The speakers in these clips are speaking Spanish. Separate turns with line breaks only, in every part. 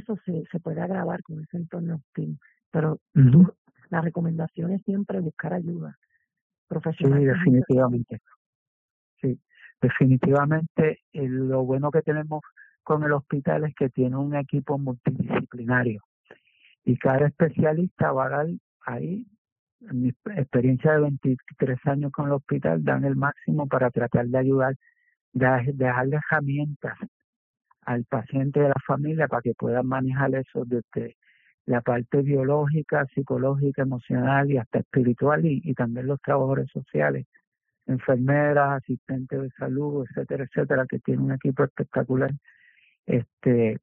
eso se puede agravar con ese entorno hostil. Pero
Ujú.
la recomendación es siempre buscar ayuda
Sí,
profesional.
definitivamente. Sí, definitivamente lo bueno que tenemos con el hospital es que tiene un equipo multidisciplinario y cada especialista va a dar ahí, en mi experiencia de 23 años con el hospital, dan el máximo para tratar de ayudar, de darle herramientas al paciente y a la familia para que puedan manejar eso desde la parte biológica, psicológica, emocional y hasta espiritual y también los trabajadores sociales, enfermeras, asistentes de salud, etcétera, etcétera, que tiene un equipo espectacular, este,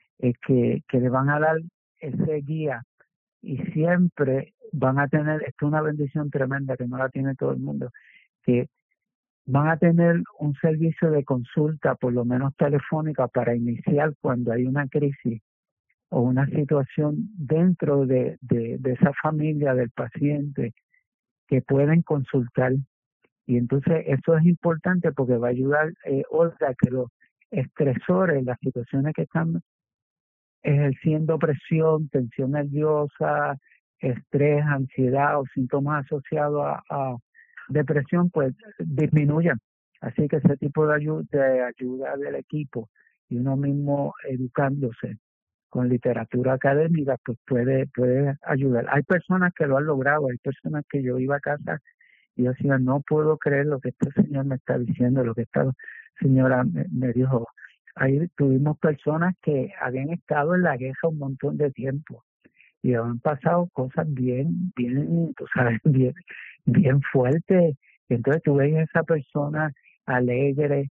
que le van a dar ese guía y siempre van a tener, esto es una bendición tremenda que no la tiene todo el mundo, que van a tener un servicio de consulta, por lo menos telefónica, para iniciar cuando hay una crisis o una situación dentro de esa familia del paciente que pueden consultar. Y entonces eso es importante porque va a ayudar, Olga, que los estresores, las situaciones que están ejerciendo presión, tensión nerviosa, estrés, ansiedad o síntomas asociados a depresión, pues disminuyan. Así que ese tipo de ayuda del equipo y uno mismo educándose con literatura académica, pues puede ayudar. Hay personas que lo han logrado, hay personas que yo iba a casa y yo decía, no puedo creer lo que este señor me está diciendo, lo que esta señora me dijo. Ahí tuvimos personas que habían estado en la guerra un montón de tiempo y han pasado cosas bien, tú sabes, bien fuertes. Y entonces tú ves a esa persona alegre,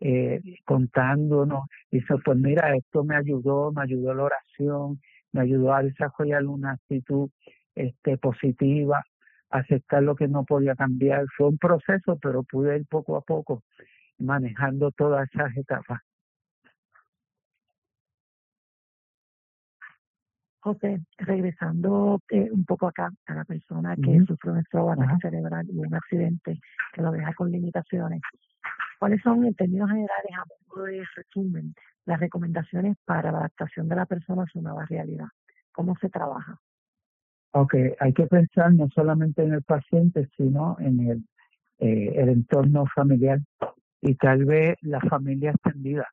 contándonos, y dice, pues mira, esto me ayudó la oración, me ayudó a desarrollar una actitud positiva, aceptar lo que no podía cambiar. Fue un proceso, pero pude ir poco a poco manejando todas esas etapas.
Ok, regresando un poco acá a la persona que sufrió un ataque cerebral y un accidente que lo deja con limitaciones. ¿Cuáles son, en términos generales, a modo de resumen, las recomendaciones para la adaptación de la persona a su nueva realidad? ¿Cómo se trabaja?
Ok, hay que pensar no solamente en el paciente, sino en el entorno familiar y tal vez la familia extendida.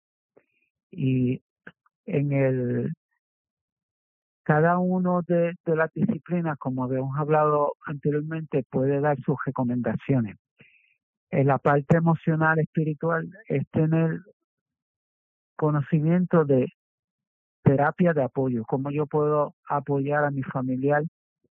Y en cada uno de las disciplinas, como habíamos hablado anteriormente, puede dar sus recomendaciones. En la parte emocional, espiritual, es tener conocimiento de terapia de apoyo, cómo yo puedo apoyar a mi familiar,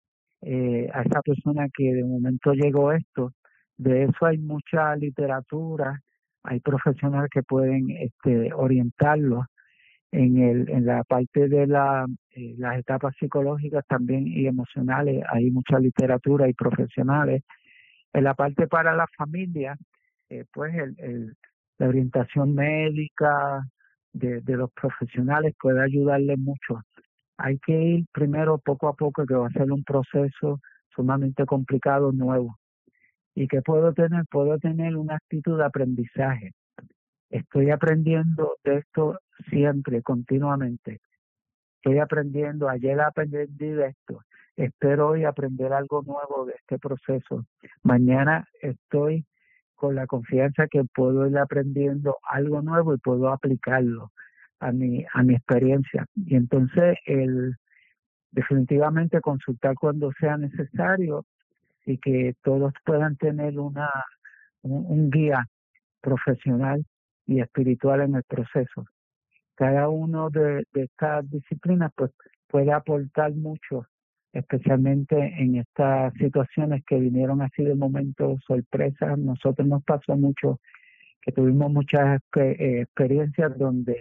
a esa persona que de momento llegó esto. De eso hay mucha literatura, hay profesionales que pueden orientarlos en la parte de las etapas psicológicas también y emocionales, hay mucha literatura y profesionales. En la parte para la familia, pues la orientación médica de los profesionales puede ayudarle mucho. Hay que ir primero poco a poco, que va a ser un proceso sumamente complicado, nuevo. ¿Y qué puedo tener? Puedo tener una actitud de aprendizaje. Estoy aprendiendo de esto siempre, continuamente. Estoy aprendiendo, ayer aprendí de esto. Espero hoy aprender algo nuevo de este proceso. Mañana estoy con la confianza que puedo ir aprendiendo algo nuevo y puedo aplicarlo a mi experiencia. Y entonces definitivamente consultar cuando sea necesario y que todos puedan tener un guía profesional y espiritual en el proceso. Cada uno de estas disciplinas pues puede aportar mucho, especialmente en estas situaciones que vinieron así de momento sorpresas. Nosotros nos pasó mucho que tuvimos muchas experiencias donde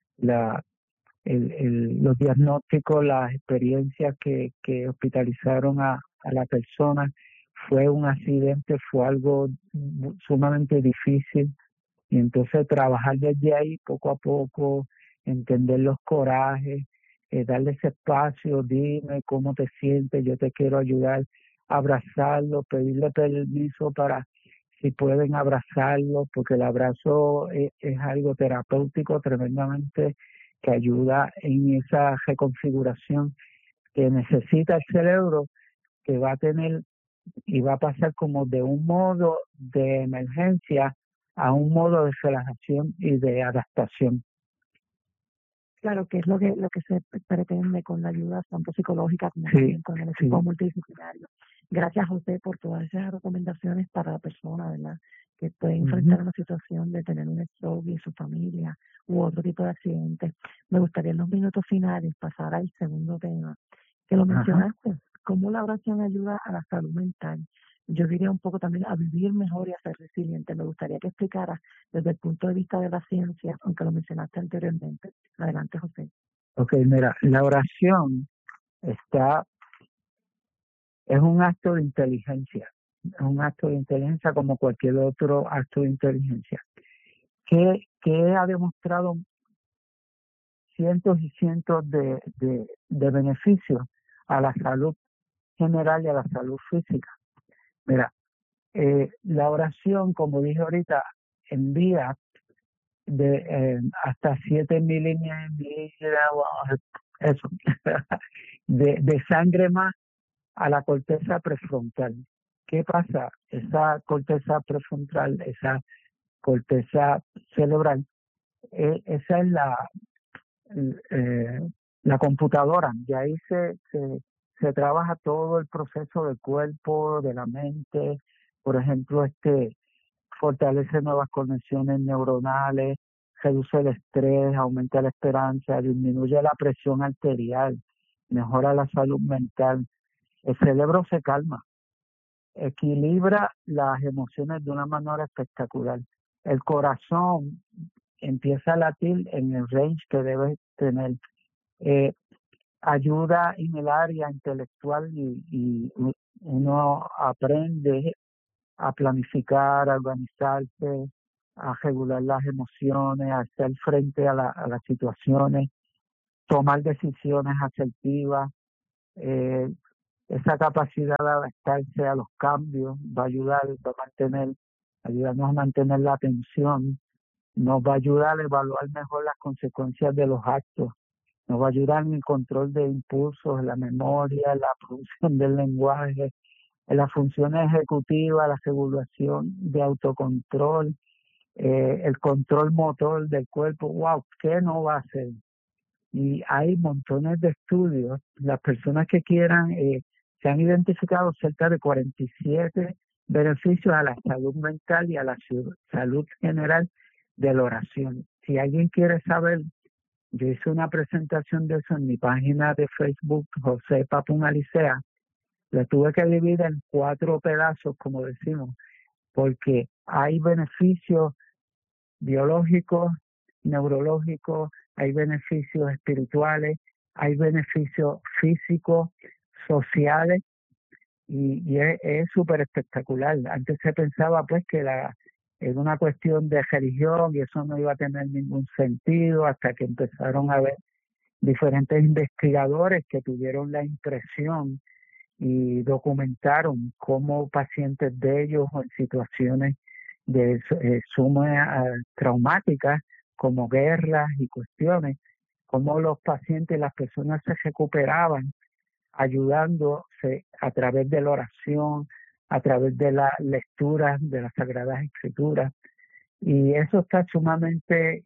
los diagnósticos, las experiencias que hospitalizaron a la persona, fue un accidente, fue algo sumamente difícil. Y entonces trabajar desde ahí poco a poco, entender los corajes, darle ese espacio, dime cómo te sientes, yo te quiero ayudar, abrazarlo, pedirle permiso para si pueden abrazarlo, porque el abrazo es algo terapéutico tremendamente que ayuda en esa reconfiguración que necesita el cerebro, que va a tener y va a pasar como de un modo de emergencia a un modo de relajación y de adaptación.
Claro, que es lo que se pretende con la ayuda tanto psicológica como también con el equipo multidisciplinario. Gracias, José, por todas esas recomendaciones para la persona, ¿verdad?, que puede enfrentar una situación de tener un stroke y su familia u otro tipo de accidente. Me gustaría en los minutos finales pasar al segundo tema, que lo mencionaste, cómo la oración ayuda a la salud mental. Yo diría un poco también a vivir mejor y a ser resiliente. Me gustaría que explicaras desde el punto de vista de la ciencia, aunque lo mencionaste anteriormente. Adelante, José.
Ok, mira, la oración es un acto de inteligencia, es un acto de inteligencia como cualquier otro acto de inteligencia, que ha demostrado cientos y cientos de beneficios a la salud general y a la salud física. Mira, la oración, como dije ahorita, envía hasta 7 miligramos eso, de sangre más a la corteza prefrontal. ¿Qué pasa? Esa corteza prefrontal, esa corteza cerebral, esa es la computadora. De ahí se trabaja todo el proceso del cuerpo, de la mente. Por ejemplo, fortalece nuevas conexiones neuronales, reduce el estrés, aumenta la esperanza, disminuye la presión arterial, mejora la salud mental. El cerebro se calma, equilibra las emociones de una manera espectacular. El corazón empieza a latir en el range que debe tener. Ayuda en el área intelectual y uno aprende a planificar, a organizarse, a regular las emociones, a hacer frente a las situaciones, tomar decisiones asertivas. Esa capacidad de adaptarse a los cambios va a ayudarnos a mantener la atención, nos va a ayudar a evaluar mejor las consecuencias de los actos, nos va a ayudar en el control de impulsos, la memoria, la producción del lenguaje, en las funciones ejecutivas, la regulación de autocontrol, el control motor del cuerpo. ¡Wow! ¿Qué no va a hacer? Y hay montones de estudios. Las personas que quieran, se han identificado cerca de 47 beneficios a la salud mental y a la salud general de la oración. Si alguien quiere saber, yo hice una presentación de eso en mi página de Facebook, José Papún Alicea. La tuve que dividir en 4 pedazos, como decimos, porque hay beneficios biológicos, neurológicos, hay beneficios espirituales, hay beneficios físicos, sociales, y es súper espectacular. Antes se pensaba pues que era una cuestión de religión y eso no iba a tener ningún sentido hasta que empezaron a ver diferentes investigadores que tuvieron la impresión y documentaron cómo pacientes de ellos en situaciones de suma traumáticas como guerras y cuestiones, cómo los pacientes, las personas se recuperaban ayudándose a través de la oración, a través de la lectura de las Sagradas Escrituras. Y eso está sumamente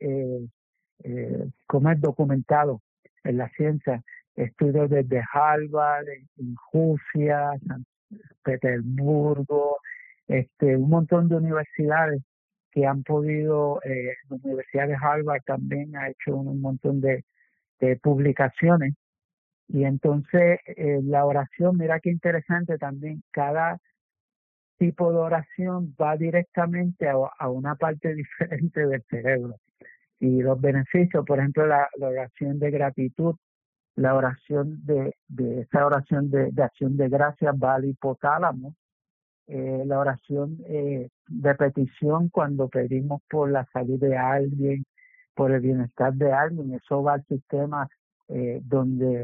como es documentado en la ciencia. Estudios desde Harvard, en Rusia, San Petersburgo, un montón de universidades que han podido, la Universidad de Harvard también ha hecho un montón de publicaciones. Y entonces la oración, mira qué interesante también, cada tipo de oración va directamente a una parte diferente del cerebro. Y los beneficios, por ejemplo, la oración de gratitud, la oración esa oración de acción de gracias va al hipotálamo, la oración de petición cuando pedimos por la salud de alguien, por el bienestar de alguien, eso va al sistema donde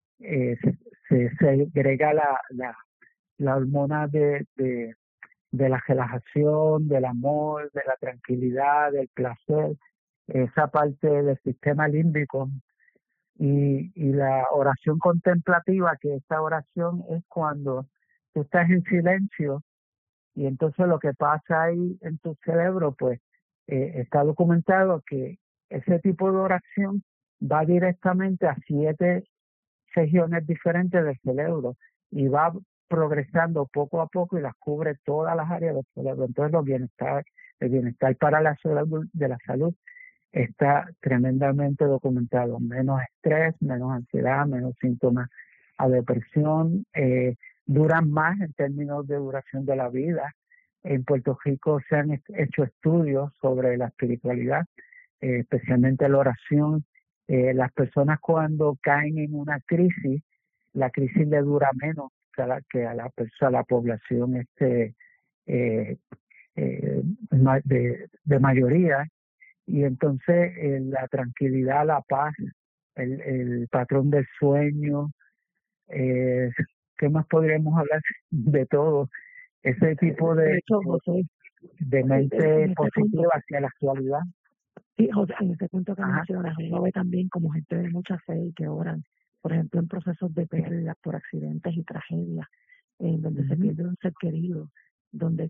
se segrega la hormona de la relajación, del amor, de la tranquilidad, del placer. esa parte del sistema límbico. Y la oración contemplativa, que esta oración es cuando tú estás en silencio y entonces lo que pasa ahí en tu cerebro, pues está documentado que ese tipo de oración va directamente a 7 regiones diferentes del cerebro y va progresando poco a poco y las cubre todas las áreas del cerebro. Entonces el bienestar para la salud, de la salud está tremendamente documentado. Menos estrés, menos ansiedad, menos síntomas a depresión, duran más en términos de duración de la vida. En Puerto Rico se han hecho estudios sobre la espiritualidad, especialmente la oración. Las personas cuando caen en una crisis, la crisis le dura menos que a la población eh, de mayoría, y entonces la tranquilidad, la paz, el patrón del sueño, ¿qué más podríamos hablar? De todo ese tipo
De hecho, José,
de
en
mente
ese punto,
positiva hacia la actualidad.
sí, José, en ese punto que
Ajá.
mencionas, uno ve también como gente de mucha fe y que oran, por ejemplo, en procesos de pérdida por accidentes y tragedias, en donde se pierde un ser querido, donde